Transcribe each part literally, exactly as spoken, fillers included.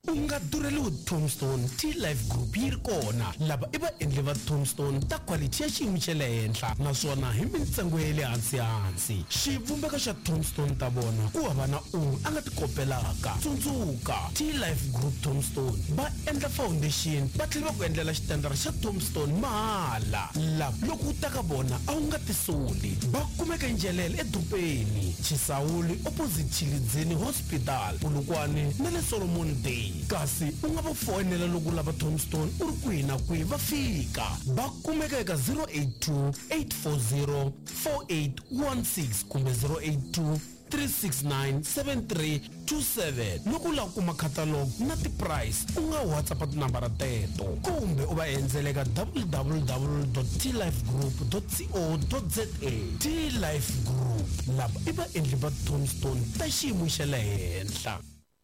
unga durheliwi Tombstone. T-Life Group yi ri kona lava i vaendli va Tombstone ta quality ya xiyimo xa le henhla naswona hi mintsengo ya le hansi hansi. Xivumbeko xa Tombstone ta vona ku hava na un'we a nga ti kopelaka. Tsundzuka T-Life Group Tombstone va endla foundation va tlhela va ku endlela xitendara xa Tombstone mahala. Lava loko u ta ka vona a wu nga ti soli. Va kumeka Njelele edopeni Chisawuli opposite Chilidzini Hospital Polokwane na le Solomon Day. Kasi u nga va fonela loko lava Tombstone u ri kwihi na kwihi va fika. Va kumeka eka zero eight two, eight four zero, four eight one six kumbe zero eight two, three six nine, seven three two seven. Loko u lava ku kuma catalog na ti-price u nga WhatsApp tinambara teto kumbe u va endzela eka w w w dot t life group dot co dot za. T-Life Group lava i vaendli va Tombstone ta xiyimo xa le henhla.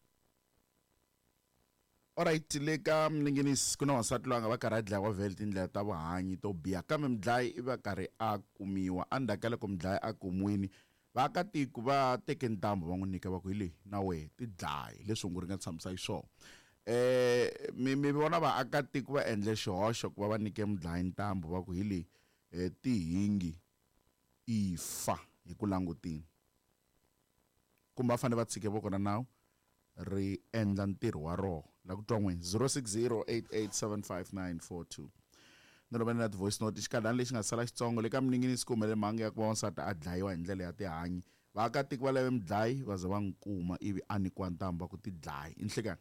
Alright, le ka mninginisi ku na wansati loyi a nga va karhi a dlayiwa vhele tindlela ta vuhanyi to biha kambe mudlayi i va karhi a kumiwa endzhaku ka loko mudlayi a kumiwile vaakatiko va teke ntambu va n'wi nyika va ku hi leyi na wehe ti dlayi leswi hungu ri nga tshamisa hi swona. Eh mi mi vona vaakatiko va endle xihoxo ku va va nyike mudlayi ntambu va ku hi leyi tihingi ifa hi ku langutini kumbe va fanele va tshike voko na nawu ri endla ntirho wa roho la ku twa n'wina zero six zero eight eight seven five nine four two. Na lo na voice note xikadani lexi nga sala xitsongo le ka mninginisi kumbe le mhangu ya ku va wansati a dlayiwa hi ndlela ya tihanyi. Vaakatiko va lave mudlayi va za va n'wi kuma ivi a nyikiwa ntambu va ku ti dlayi. I nhlekani?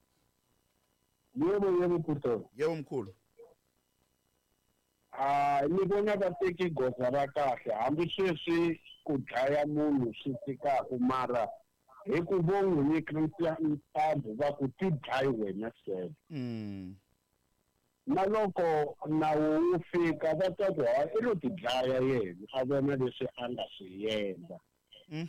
Yebo yebo Phuto. Yebo mkhulu. Ah ni vona va teki goza ra kahle hambi sweswi ku dlaya munhu swi tikaka mara hi ku von'wi ni Christian ntambu va ku ti dlayi wena sele. Mm. Na loko nawu wu fika va ta ku ha i lo ti dlaya yena a vona leswi a nga swi endla. Mm.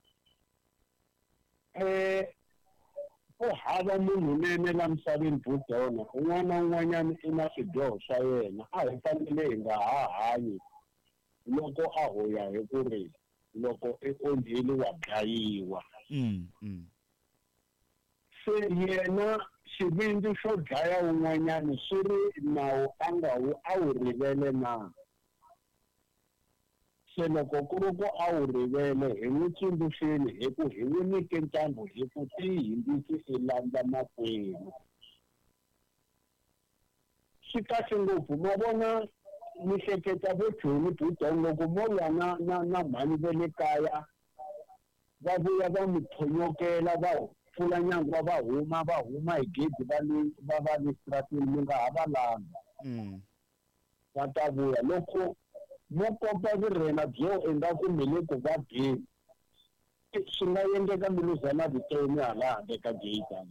Eh ku hava munhu nene la misaveni Bhutona un'wana na un'wanyana i na swidyoho swa yena a hi fanele hi nga ha hanyi loko a hoya hi ku ri loko i onhile wa dlayiwa. Mm. Mm. Se yena xivindzi xo dlaya un'wanyana swi ri nawu a nga wu a wu rivele na. Se loko ku ri ku a wu rivele hi n'wi tsundzuxeni hi ku hi n'wi nyike ntambu hi ku tiyimbisi i landza makwenu. Swi kahle ngopfu ma vona mi hleketa vo Joni Bhutona loko mo lwa na na na mhani ve le kaya va vuya va mi thonyokela va pfula nyangwa va huma va huma hi gezi va le va va le stratini mi nga ha va langa. Mm. Va ta vuya loko mo komba virena byo ingaku mi le ku vabyeni swi nga endleka mi luza na vutomi hala handle ka gate.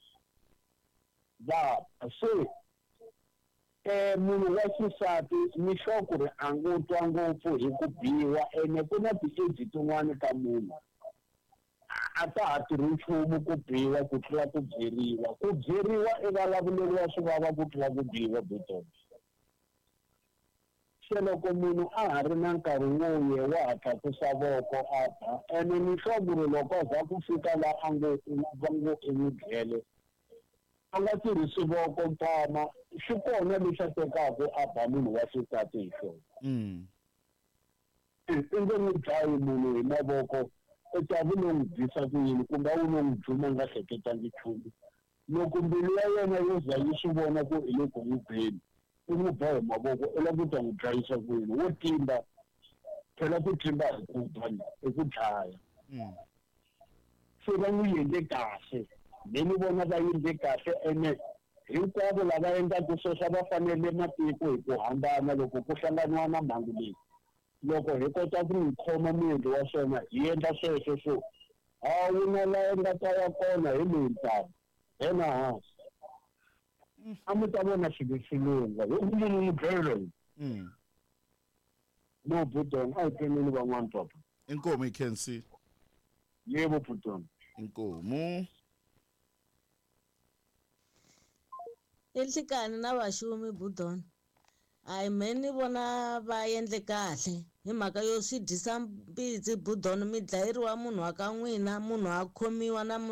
Va se eh munhu wa xisati mi sure ku ri a ngo twa ngopfu hi ku biwa ene ku na ti-age tin'wana ta munhu a ta ha tirhi nchumu ku biwa ku tlula ku byeriwa. Ku byeriwa i vulavuleriwa swi vava ku tlula ku biwa Bhutona. Se loko munhu a ha ri na nkarhi wo ye wa ha tlakusa voko a ba ene ni sure ku ri loko za ku fika la a ngo va ngo i n'wi byele a nga tirhisi voko mpama swi kona lexi a tekaka a ba munhu wa xisati hi swona. Mm. I nge n'wi dlayi munhu hi mavoko u ta vu no n'wi dyisa ku yini kumbe a wu no n'wi dluma nga hleketangi nchumu. Loko mbilu ya yena yo za yi swi vona ku i le ku n'wi beni u n'wi ba hi mavoko u lava ku ta n'wi dlayisa ku yini wo timba phela ku timba hi ku bani hi ku dlaya. Mm. Se va n'wi endle kahle ni vona va endle kahle ene hinkwavo lava endlaka sweswo va fanele matiko hi ku hambana loko ku hlanganiwa na mhangu leyi. Loko hi kota ku n'wi khoma muendli wa swona hi endla sweswo swo a wu na la nga ta ya kona hi leyi ntambu hena hansi a mi ta vona swilo swi lungha hi ku munhu n'wi dlayela yini. Mm. No Bhutona a hi pfuneni van'wana papa. Inkomo ikhensi. Yebo Bhutona. Inkomo. Elikani na vaxumi Bhutona hayi me ni vona va endle kahle hi mhaka yo swi dyisa mbitsi Bhutona mi dlayeriwa munhu wa ka n'wina munhu a khomiwa na